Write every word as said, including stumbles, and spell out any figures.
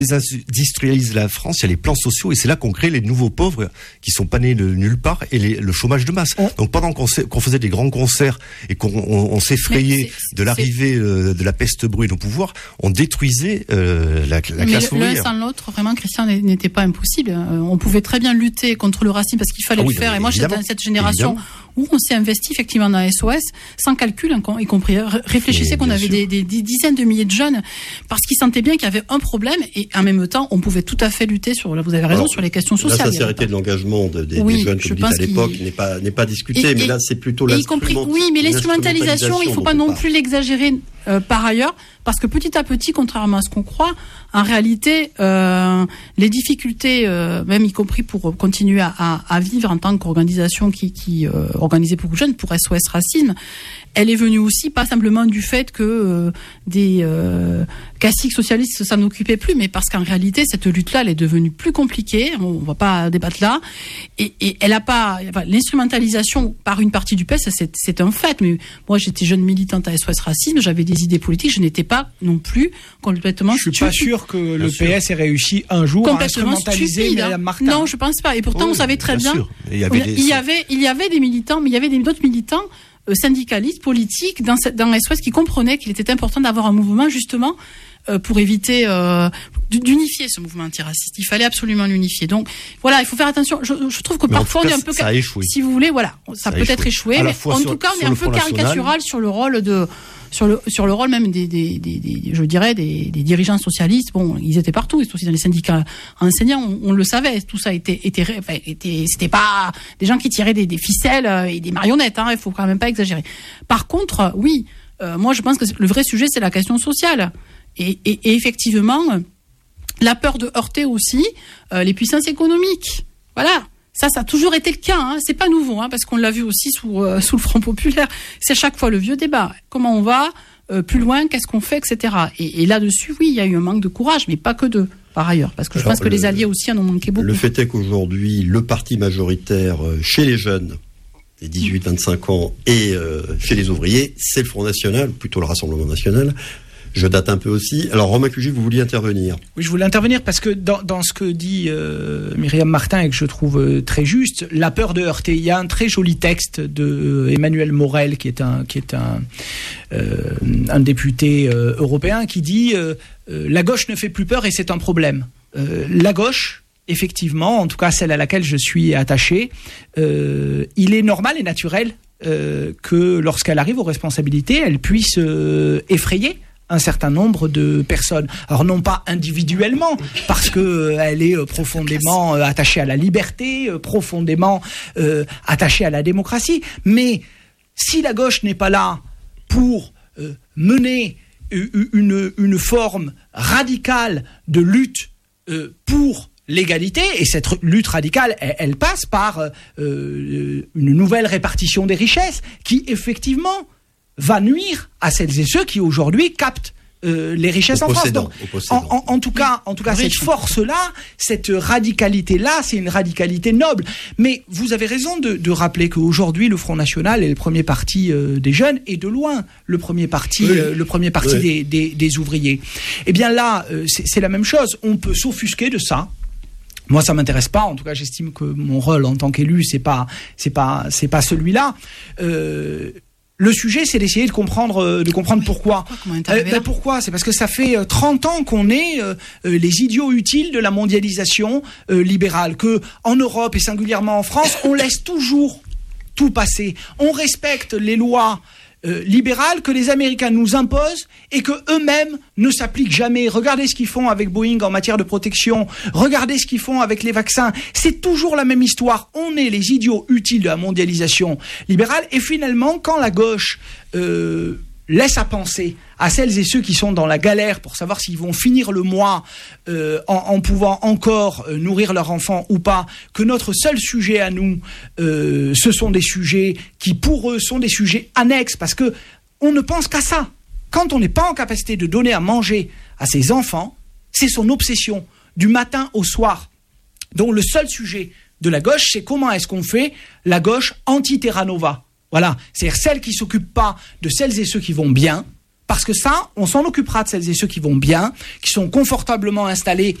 désindustrialise la France, il y a les plans sociaux et c'est là qu'on crée les nouveaux pauvres qui sont pas nés de nulle part et les, le chômage de masse. Oh. Donc pendant qu'on, qu'on faisait des grands concerts et qu'on on, on s'effrayait c'est, de l'arrivée euh, de la peste brune au pouvoir, on détruisait euh, la, la classe ouvrière. L'un sans l'autre, vraiment, Christian, n'était pas impossible. Euh, on pouvait très bien lutter contre le racisme parce qu'il fallait ah oui, le faire. Et moi, j'étais dans cette génération évidemment. Où on s'est investi effectivement dans S O S sans calcul, y compris. Réfléchissez qu'on avait des, des, des dizaines de milliers de jeunes parce qu'ils sentaient bien qu'il y avait un problème et en même temps, on pouvait tout à fait lutter sur, vous avez raison, Alors, sur les questions sociales. La sincérité de l'engagement de, des, oui, des jeunes, comme dit à l'époque, n'est pas, n'est pas discutée, mais là, c'est plutôt l'instrumentalisation. Oui, mais l'instrumentalisation, il ne faut pas non plus l'exagérer euh, par ailleurs, parce que petit à petit, contrairement à ce qu'on croit, en réalité, euh, les difficultés, euh, même y compris pour continuer à, à, à vivre en tant qu'organisation qui, qui euh, organisait beaucoup de jeunes pour S O S Racisme, elle est venue aussi pas simplement du fait que euh, des euh, caciques socialistes s'en occupaient plus, mais parce qu'en réalité cette lutte-là, elle est devenue plus compliquée. On va pas débattre là, et, et elle a pas enfin, l'instrumentalisation par une partie du P S, c'est, c'est un fait. Mais moi, j'étais jeune militante à S O S Racisme, j'avais des idées politiques, je n'étais pas non plus complètement. Je suis stupide. pas sûr que bien le sûr. P S ait réussi un jour à instrumentaliser Mme Martin. Non, je pense pas. Et pourtant, oui, on savait très bien. bien. Il y avait, des... il y avait, il y avait des militants, mais il y avait des, d'autres militants. Euh, syndicalistes, politiques, dans, dans S O S qui comprenaient qu'il était important d'avoir un mouvement justement euh, pour éviter euh, d'unifier ce mouvement antiraciste. Il fallait absolument l'unifier. Donc voilà, il faut faire attention. Je, je trouve que mais parfois cas, on est un peu, ça a échoué. Si vous voulez, voilà, ça, ça peut être échoué, mais en tout cas on est un peu caricatural sur le rôle de sur le sur le rôle même des des, des, des je dirais des, des dirigeants socialistes. Bon, ils étaient partout, ils étaient aussi dans les syndicats enseignants, on, on le savait. Tout ça était était enfin, était c'était pas des gens qui tiraient des, des ficelles et des marionnettes. Hein, il faut quand même pas exagérer. Par contre, oui, euh, moi je pense que le vrai sujet c'est la question sociale et, et, et effectivement la peur de heurter aussi euh, les puissances économiques. Voilà. Ça, ça a toujours été le cas. Hein. C'est pas nouveau, hein, parce qu'on l'a vu aussi sous euh, sous le Front populaire. C'est chaque fois le vieux débat. Comment on va euh, plus loin, qu'est-ce qu'on fait, et cetera. Et, et là-dessus, oui, il y a eu un manque de courage, mais pas que d'eux, par ailleurs, parce que je Alors, pense que le, les alliés aussi en ont manqué beaucoup. Le fait est qu'aujourd'hui, le parti majoritaire chez les jeunes, les dix-huit vingt-cinq ans, et euh, chez les ouvriers, c'est le Front National, plutôt le Rassemblement National. Je date un peu aussi. Alors, Romain Cugy, vous vouliez intervenir? Oui, je voulais intervenir parce que dans, dans ce que dit euh, Myriam Martin et que je trouve euh, très juste, la peur de heurter. Il y a un très joli texte de euh, Emmanuel Morel, qui est un, qui est un, euh, un député euh, européen, qui dit euh, euh, la gauche ne fait plus peur et c'est un problème. Euh, la gauche, effectivement, en tout cas celle à laquelle je suis attaché, euh, il est normal et naturel euh, que lorsqu'elle arrive aux responsabilités, elle puisse euh, effrayer un certain nombre de personnes. Alors non pas individuellement, parce que euh, elle est euh, profondément euh, attachée à la liberté, euh, profondément euh, attachée à la démocratie, mais si la gauche n'est pas là pour euh, mener une, une forme radicale de lutte euh, pour l'égalité, et cette lutte radicale, elle, elle passe par euh, une nouvelle répartition des richesses qui, effectivement, va nuire à celles et ceux qui aujourd'hui captent euh, les richesses en France. Donc, en, en, en tout cas, en tout cas, cette force-là, cette radicalité-là, c'est une radicalité noble. Mais vous avez raison de, de rappeler qu'aujourd'hui, le Front National est le premier parti euh, des jeunes et de loin le premier parti, oui. euh, le premier parti oui. des, des, des ouvriers. Eh bien là, euh, c'est, c'est la même chose. On peut s'offusquer de ça. Moi, ça m'intéresse pas. En tout cas, j'estime que mon rôle en tant qu'élu, c'est pas, c'est pas, c'est pas celui-là. Euh, Le sujet, c'est d'essayer de comprendre, de comprendre pourquoi. Pourquoi, euh, ben pourquoi ? C'est parce que ça fait trente ans qu'on est euh, les idiots utiles de la mondialisation euh, libérale, que en Europe et singulièrement en France, on laisse toujours tout passer. On respecte les lois euh, libérales que les Américains nous imposent et que eux-mêmes ne s'appliquent jamais. Regardez ce qu'ils font avec Boeing en matière de protection. Regardez ce qu'ils font avec les vaccins. C'est toujours la même histoire. On est les idiots utiles de la mondialisation libérale. Et finalement, quand la gauche euh, laisse à penser à celles et ceux qui sont dans la galère pour savoir s'ils vont finir le mois euh, en, en pouvant encore euh, nourrir leur enfant ou pas, que notre seul sujet à nous, euh, ce sont des sujets qui pour eux sont des sujets annexes, parce que on ne pense qu'à ça. Quand on n'est pas en capacité de donner à manger à ses enfants, c'est son obsession du matin au soir. Donc le seul sujet de la gauche, c'est comment est-ce qu'on fait la gauche anti-Terra Nova. Voilà, c'est-à-dire celle qui ne s'occupe pas de celles et ceux qui vont bien, parce que ça, on s'en occupera de celles et ceux qui vont bien, qui sont confortablement installés